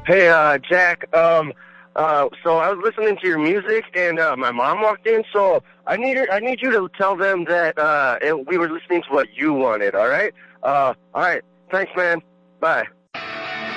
Hey, Jack. So I was listening to your music, and my mom walked in. So I need you to tell them that we were listening to what you wanted. All right. All right. Thanks, man. Bye.